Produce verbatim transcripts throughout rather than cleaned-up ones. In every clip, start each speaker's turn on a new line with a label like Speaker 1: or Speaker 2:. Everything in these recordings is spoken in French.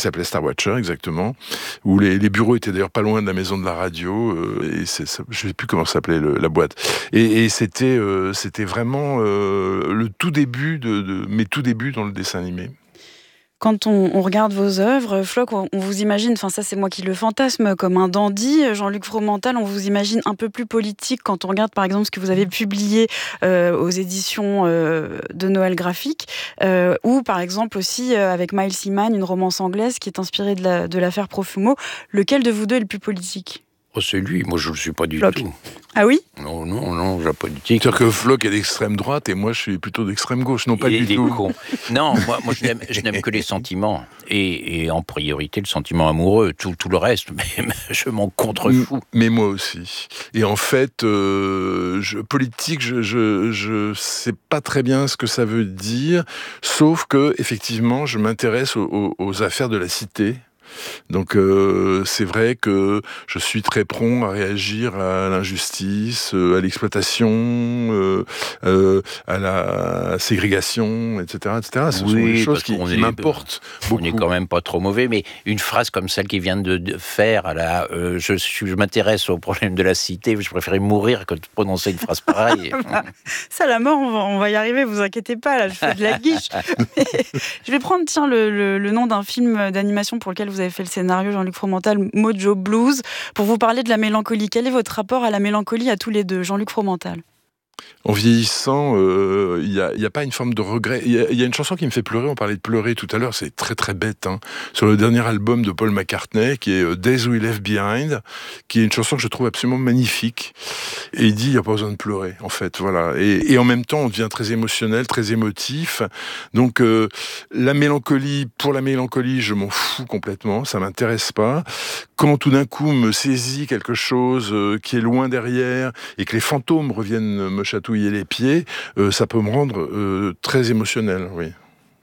Speaker 1: s'appelait Star Watcher, exactement, où les, les bureaux étaient d'ailleurs pas loin de la maison de la radio, euh, et c'est, ça, je sais plus comment s'appelait le, la boîte. Et, et c'était, euh, c'était vraiment euh, le tout début de, de mes tout débuts dans le dessin animé.
Speaker 2: Quand on, on regarde vos œuvres, Floch, on, on vous imagine, enfin ça c'est moi qui le fantasme, comme un dandy. Jean-Luc Fromental, on vous imagine un peu plus politique quand on regarde par exemple ce que vous avez publié euh, aux éditions euh, de Noël Graphique, euh, ou par exemple aussi euh, avec Miles Seaman, une romance anglaise qui est inspirée de, la, de l'affaire Profumo. Lequel de vous deux est le plus politique ?
Speaker 3: Oh, c'est lui, moi je ne le suis pas du
Speaker 2: Floch.
Speaker 3: tout.
Speaker 2: Ah oui ?
Speaker 3: Non, non, non, la politique.
Speaker 1: C'est-à-dire que Floch est d'extrême droite et moi je suis plutôt d'extrême gauche, non pas
Speaker 3: Il
Speaker 1: du
Speaker 3: est
Speaker 1: tout.
Speaker 3: con. Non, moi, moi je, n'aime, je n'aime que les sentiments. Et, et en priorité le sentiment amoureux. Tout, tout le reste, mais je m'en contrefous.
Speaker 1: Mais moi aussi. Et en fait, euh, je, politique, je, je, je sais pas très bien ce que ça veut dire, sauf que effectivement, je m'intéresse aux, aux, aux affaires de la cité. Donc euh, c'est vrai que je suis très prompt à réagir à l'injustice, euh, à l'exploitation, euh, euh, à la ségrégation, et cetera, et cetera. Ce
Speaker 3: oui,
Speaker 1: sont des choses qui, qui
Speaker 3: est,
Speaker 1: m'importent beaucoup.
Speaker 3: On n'est quand même pas trop mauvais, mais une phrase comme celle qu'il vient de, de faire, à la, euh, je, je m'intéresse au problème de la cité, je préférais mourir que de prononcer une phrase pareille.
Speaker 2: Ça, la mort, on va, on va y arriver, vous inquiétez pas, là, je fais de la guiche. Je vais prendre, tiens, le, le, le nom d'un film d'animation pour lequel vous avez fait le scénario, Jean-Luc Fromental, Mojo Blues, pour vous parler de la mélancolie. Quel est votre rapport à la mélancolie à tous les deux, Jean-Luc Fromental ?
Speaker 1: En vieillissant, il euh, n'y a, y a pas une forme de regret. Il y, y a une chanson qui me fait pleurer, on parlait de pleurer tout à l'heure, c'est très très bête, hein, sur le dernier album de Paul McCartney, qui est Days We Left Behind, qui est une chanson que je trouve absolument magnifique. Et il dit, il n'y a pas besoin de pleurer, en fait, voilà. Et, et en même temps, on devient très émotionnel, très émotif. Donc, euh, la mélancolie, pour la mélancolie, je m'en fous complètement, ça m'intéresse pas. Quand tout d'un coup me saisit quelque chose euh, qui est loin derrière, et que les fantômes reviennent me chatouiller les pieds, euh, ça peut me rendre euh, très émotionnel, oui.
Speaker 2: Floch ?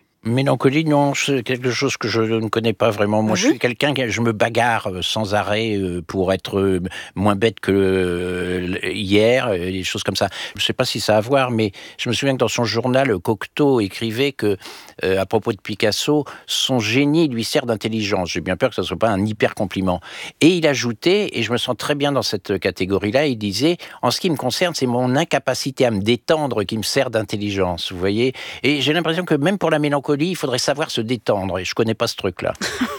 Speaker 3: Mélancolie, non, c'est quelque chose que je ne connais pas vraiment. Moi, ah, je oui suis quelqu'un qui, je me bagarre sans arrêt pour être moins bête que hier, des choses comme ça. Je ne sais pas si ça a à voir, mais je me souviens que dans son journal, Cocteau écrivait que, euh, à propos de Picasso, son génie lui sert d'intelligence. J'ai bien peur que ce ne soit pas un hyper compliment. Et il ajoutait, et je me sens très bien dans cette catégorie-là, il disait, en ce qui me concerne, c'est mon incapacité à me détendre qui me sert d'intelligence, vous voyez. Et j'ai l'impression que même pour la mélancolie, il faudrait savoir se détendre, et je connais pas ce truc-là.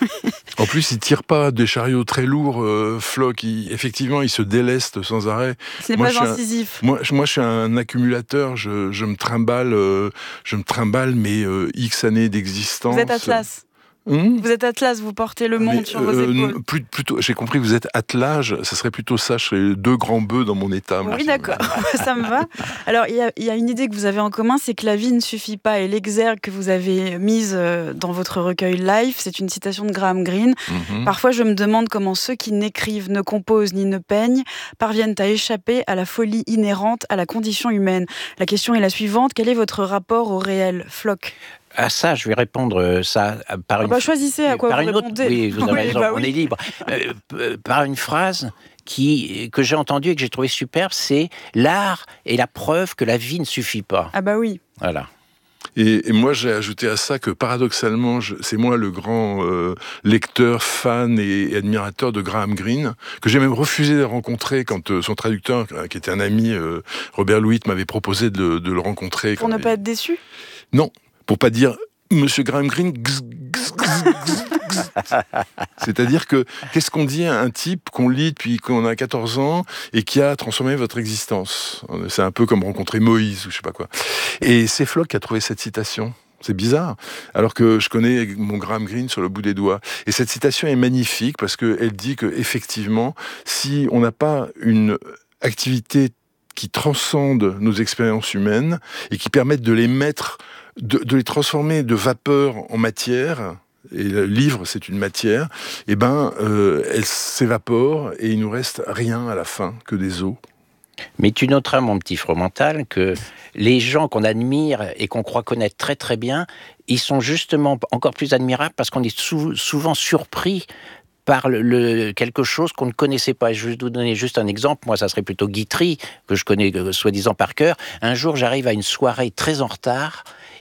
Speaker 1: En plus, il tire pas des chariots très lourds, euh, Floch. Il, effectivement, il se déleste sans arrêt.
Speaker 2: Ce n'est moi, pas incisif.
Speaker 1: Un, moi, moi, je suis un accumulateur. Je, je me trimballe, euh, je me trimballe mes euh, X années d'existence.
Speaker 2: Vous êtes Atlas. Hum vous êtes Atlas, vous portez le monde mais, sur vos euh, épaules.
Speaker 1: Plus, plutôt, j'ai compris que vous êtes attelage, ça serait plutôt ça, je serais deux grands bœufs dans mon état.
Speaker 2: Oui, d'accord, ça me va. Alors, il y, y a une idée que vous avez en commun, c'est que la vie ne suffit pas. Et l'exergue que vous avez mise dans votre recueil Life, c'est une citation de Graham Greene. Mm-hmm. Parfois, je me demande comment ceux qui n'écrivent, ne composent ni ne peignent parviennent à échapper à la folie inhérente à la condition humaine. La question est la suivante, quel est votre rapport au réel, Floch ?
Speaker 3: À ça, je vais répondre ça par
Speaker 2: ah
Speaker 3: une...
Speaker 2: bah choisissez à quoi
Speaker 3: par
Speaker 2: vous
Speaker 3: une
Speaker 2: répondez.
Speaker 3: Autre... Oui, vous avez
Speaker 2: oui,
Speaker 3: raison,
Speaker 2: bah
Speaker 3: on
Speaker 2: oui.
Speaker 3: est libre. Euh, par une phrase qui, que j'ai entendue et que j'ai trouvée superbe, c'est « L'art est la preuve que la vie ne suffit pas ».
Speaker 2: Ah bah oui.
Speaker 3: Voilà.
Speaker 1: Et, et moi, j'ai ajouté à ça que, paradoxalement, je, c'est moi le grand euh, lecteur, fan et, et admirateur de Graham Greene, que j'ai même refusé de rencontrer quand euh, son traducteur, qui était un ami, euh, Robert Louis, m'avait proposé de, de le rencontrer.
Speaker 2: Pour ne pas être déçu ?
Speaker 1: Non, pour pas dire... Monsieur Graham Greene, gz, gz, gz, gz, gz. C'est-à-dire que, qu'est-ce qu'on dit à un type qu'on lit depuis qu'on a quatorze ans et qui a transformé votre existence ? C'est un peu comme rencontrer Moïse ou je sais pas quoi. Et c'est Floch qui a trouvé cette citation. C'est bizarre, alors que je connais mon Graham Greene sur le bout des doigts. Et cette citation est magnifique parce qu'elle dit que effectivement, si on n'a pas une activité qui transcende nos expériences humaines et qui permettent de les mettre De, de les transformer de vapeur en matière, et le livre c'est une matière, et ben euh, elle s'évapore et il nous reste rien à la fin que des os.
Speaker 3: Mais tu noteras, mon petit Fromental, que les gens qu'on admire et qu'on croit connaître très très bien, ils sont justement encore plus admirables parce qu'on est sou- souvent surpris par le, le, quelque chose qu'on ne connaissait pas. Et je vais vous donner juste un exemple. Moi, ça serait plutôt Guitry, que je connais euh, soi-disant par cœur. Un jour, j'arrive à une soirée très en retard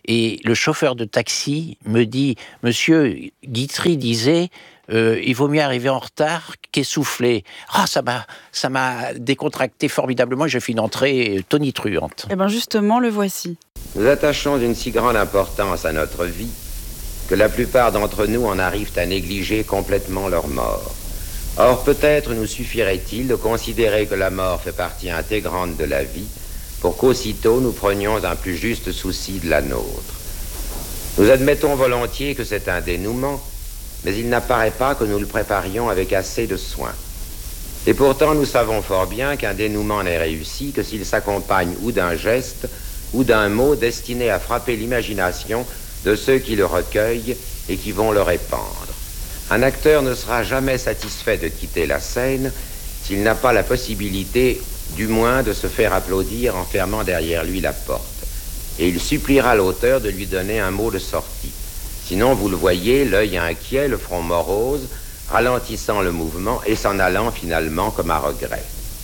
Speaker 3: Et le chauffeur de taxi me dit, Monsieur Guitry disait, euh, il vaut mieux arriver en retard qu'essoufflé. Ah, ça m'a, ça m'a décontracté formidablement et j'ai fait une entrée tonitruante.
Speaker 2: Eh bien justement, le voici.
Speaker 4: Nous attachons une si grande importance à notre vie que la plupart d'entre nous en arrivent à négliger complètement leur mort. Or, peut-être nous suffirait-il de considérer que la mort fait partie intégrante de la vie pour qu'aussitôt nous prenions un plus juste souci de la nôtre. Nous admettons volontiers que c'est un dénouement, mais il n'apparaît pas que nous le préparions avec assez de soin. Et pourtant, nous savons fort bien qu'un dénouement n'est réussi que s'il s'accompagne ou d'un geste ou d'un mot destiné à frapper l'imagination de ceux qui le recueillent et qui vont le répandre. Un acteur ne sera jamais satisfait de quitter la scène s'il n'a pas la possibilité, du moins, de se faire applaudir en fermant derrière lui la porte. Et il suppliera l'auteur de lui donner un mot de sortie. Sinon, vous le voyez, l'œil inquiet, le front morose, ralentissant le mouvement et s'en allant finalement comme à regret.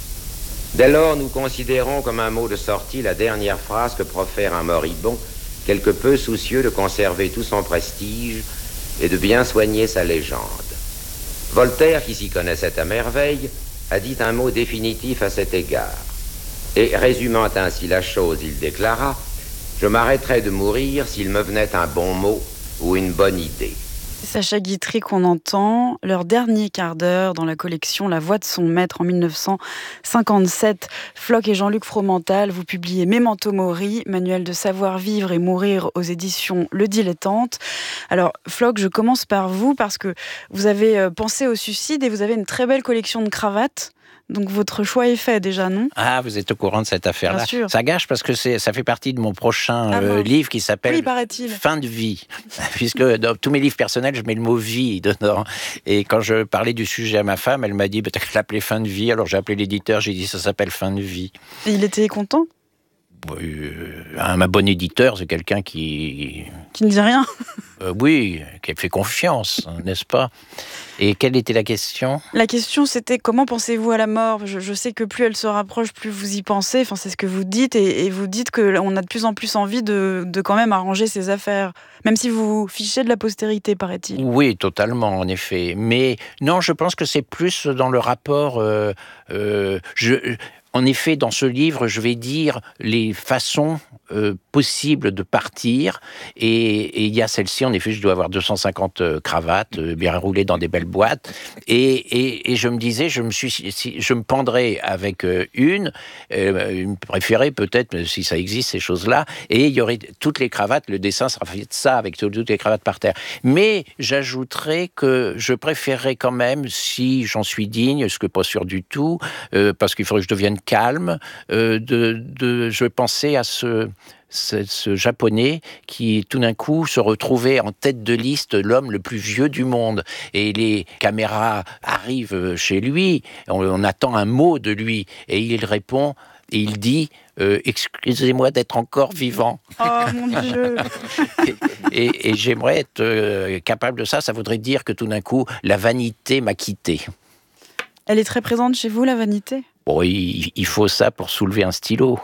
Speaker 4: Dès lors, nous considérons comme un mot de sortie la dernière phrase que profère un moribond, quelque peu soucieux de conserver tout son prestige et de bien soigner sa légende. Voltaire, qui s'y connaissait à merveille, a dit un mot définitif à cet égard. Et résumant ainsi la chose, il déclara « Je m'arrêterais de mourir s'il me venait un bon mot ou une bonne idée ».
Speaker 2: Sacha Guitry qu'on entend, leur dernier quart d'heure dans la collection La Voix de son maître en mille neuf cent cinquante-sept. Floch et Jean-Luc Fromental, vous publiez Memento Mori, manuel de savoir vivre et mourir aux éditions Le Dilettante. Alors Floch, je commence par vous parce que vous avez pensé au suicide et vous avez une très belle collection de cravates. Donc votre choix est fait déjà, non ?
Speaker 3: Ah, vous êtes au courant de cette affaire-là.
Speaker 2: Bien sûr.
Speaker 3: Ça gâche parce que c'est, ça fait partie de mon prochain
Speaker 2: ah
Speaker 3: euh, livre qui s'appelle
Speaker 2: oui, paraît-il.
Speaker 3: Fin de vie. Puisque dans tous mes livres personnels, je mets le mot vie dedans. Et quand je parlais du sujet à ma femme, elle m'a dit bah, « t'as qu'à l'appeler Fin de vie ». Alors j'ai appelé l'éditeur, j'ai dit « ça s'appelle Fin de vie ».
Speaker 2: Et il était content ?
Speaker 3: Euh, un bon éditeur, c'est quelqu'un qui...
Speaker 2: Qui ne dit rien.
Speaker 3: euh, Oui, qui fait confiance, n'est-ce pas ? Et quelle était la question ?
Speaker 2: La question, c'était comment pensez-vous à la mort ? je, je sais que plus elle se rapproche, plus vous y pensez. Enfin, c'est ce que vous dites. Et, et vous dites qu'on a de plus en plus envie de, de quand même arranger ses affaires. Même si vous vous fichez de la postérité, paraît-il.
Speaker 3: Oui, totalement, en effet. Mais non, je pense que c'est plus dans le rapport... Euh, euh, je, En effet, dans ce livre, je vais dire les façons euh, possibles de partir. Et il y a celle-ci, en effet, je dois avoir deux cent cinquante euh, cravates, euh, bien roulées dans des belles boîtes. Et, et, et je me disais, je me, suis, si, je me pendrais avec euh, une, euh, une préférée peut-être, si ça existe, ces choses-là. Et il y aurait toutes les cravates, le dessin sera fait de ça, avec toutes les cravates par terre. Mais j'ajouterais que je préférerais quand même, si j'en suis digne, ce que pas sûr du tout, euh, parce qu'il faudrait que je devienne calme, euh, de, de, je pensais à ce, ce, ce japonais qui tout d'un coup se retrouvait en tête de liste l'homme le plus vieux du monde et les caméras arrivent chez lui, on, on attend un mot de lui et il répond et il dit euh, excusez-moi d'être encore vivant.
Speaker 2: Oh mon Dieu.
Speaker 3: et, et, et j'aimerais être euh, capable de ça, ça voudrait dire que tout d'un coup la vanité m'a quitté.
Speaker 2: Elle est très présente chez vous, la vanité ?
Speaker 3: Bon, il, il faut ça pour soulever un stylo.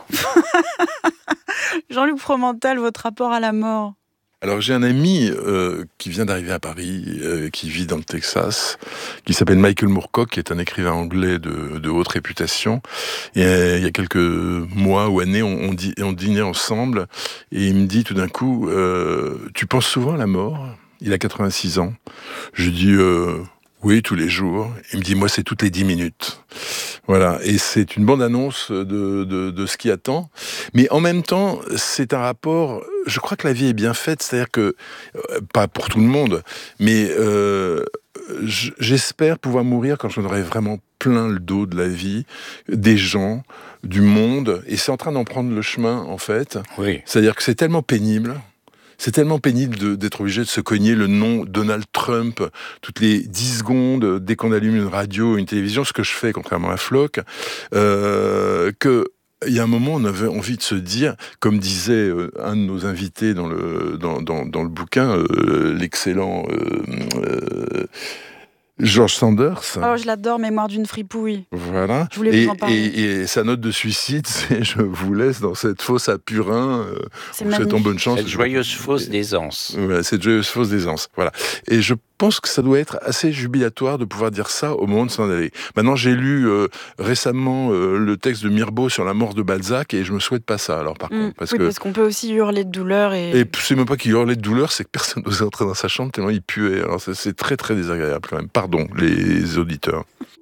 Speaker 2: Jean-Luc Fromental, votre rapport à la mort ?
Speaker 1: Alors j'ai un ami euh, qui vient d'arriver à Paris, euh, qui vit dans le Texas, qui s'appelle Michael Moorcock, qui est un écrivain anglais de, de haute réputation. Et euh, il y a quelques mois ou années, on, on, dit, on dînait ensemble, et il me dit tout d'un coup euh, « Tu penses souvent à la mort ?» Il a quatre-vingt-six ans. Je dis euh, « Oui, tous les jours. » Il me dit « Moi, c'est toutes les dix minutes. » Voilà, et c'est une bande-annonce de, de, de ce qui attend. Mais en même temps, c'est un rapport... Je crois que la vie est bien faite, c'est-à-dire que, euh, pas pour tout le monde, mais euh, j'espère pouvoir mourir quand j'en aurai vraiment plein le dos de la vie, des gens, du monde, et c'est en train d'en prendre le chemin, en fait.
Speaker 3: Oui.
Speaker 1: C'est-à-dire que c'est tellement pénible... C'est tellement pénible de, d'être obligé de se cogner le nom Donald Trump toutes les dix secondes dès qu'on allume une radio ou une télévision, ce que je fais contrairement à Floch, euh, que il y a un moment, on avait envie de se dire, comme disait euh, un de nos invités dans le dans dans, dans le bouquin, euh, l'excellent euh, euh, George Sanders.
Speaker 2: Oh, je l'adore, Mémoire d'une fripouille.
Speaker 1: Voilà.
Speaker 2: Je voulais
Speaker 1: et,
Speaker 2: vous en parler.
Speaker 1: Et, et sa note de suicide, c'est « Je vous laisse dans cette fosse à purin. Euh,
Speaker 2: c'est
Speaker 1: vous souhaitons bonne chance. »
Speaker 3: Cette joyeuse fosse d'aisance.
Speaker 1: Voilà, cette joyeuse fosse d'aisance. Voilà. Et je pense que ça doit être assez jubilatoire de pouvoir dire ça au moment de s'en aller. Maintenant, j'ai lu euh, récemment euh, le texte de Mirbeau sur la mort de Balzac et je me souhaite pas ça. Alors, par mmh. contre, parce
Speaker 2: oui,
Speaker 1: que
Speaker 2: parce qu'on peut aussi hurler de douleur et.
Speaker 1: Et c'est même pas qu'il hurlait de douleur, c'est que personne n'osait entrer dans sa chambre tellement il puait. Alors c'est, c'est très très désagréable quand même. Pardon, les auditeurs.